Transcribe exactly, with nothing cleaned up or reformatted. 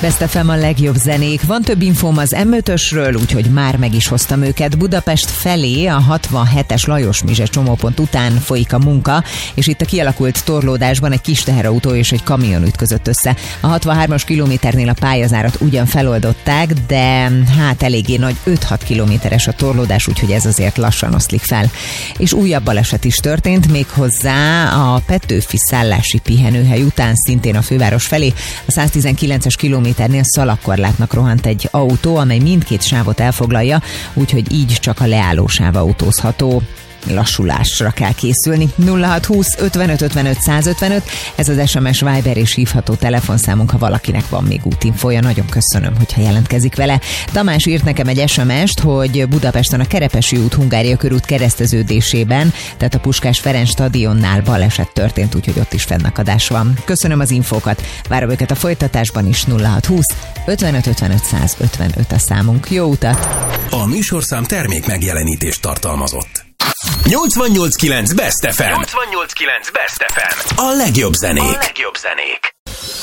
Best ef em a legjobb zenék. Van több infóm az em ötösről, úgyhogy már meg is hoztam őket. Budapest felé a hatvanhetes Lajos-Mizse csomópont után folyik a munka, és itt a kialakult torlódásban egy kis teherautó és egy kamion ütközött össze. A hatvanhármas kilométernél a pályazárat ugyan feloldották, de hát eléggé nagy öt-hat kilométeres a torlódás, úgyhogy ez azért lassan oszlik fel. És újabb baleset is történt, méghozzá a Petőfi szállási pihenőhely után szintén a főváros felé. A száztizenkilences kilométernél szalagkorlátnak rohant egy autó, amely mindkét sávot elfoglalja, úgyhogy így csak a leállósáv autózható. Lassulásra kell készülni. nulla hat húsz ötvenöt ötvenöt százötvenöt, ez az es em es, Viber és hívható telefonszámunk, ha valakinek van még útinfója. Nagyon köszönöm, hogyha jelentkezik vele. Tamás írt nekem egy es em est, hogy Budapesten a Kerepesi út Hungária körút kereszteződésében, tehát a Puskás Ferenc stadionnál baleset történt, úgyhogy ott is fennakadás van. Köszönöm az infókat, várom őket a folytatásban is. Nulla hat húsz ötvenöt ötvenöt százötvenöt a számunk. Jó utat! A műsorszám termék megjelenítést tartalmazott. nyolcvannyolc kilenc Best ef em. nyolcvannyolc kilenc Best ef em. A legjobb zenék. A legjobb zenék.